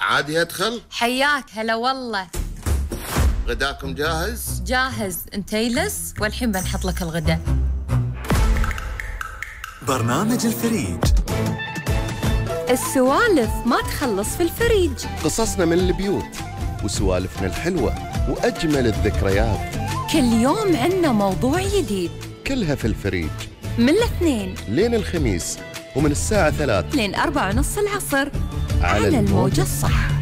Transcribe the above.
عادي أدخل؟ حياك هلا والله. غداكم جاهز؟ جاهز، انت يلس والحين بنحط لك الغداء. برنامج الفريج. السوالف ما تخلص في الفريج. قصصنا من البيوت وسوالفنا الحلوة وأجمل الذكريات. كل يوم عنا موضوع جديد، كلها في الفريج من الاثنين لين الخميس، ومن الساعة 3 لين 4:30 العصر على الموجة الصح.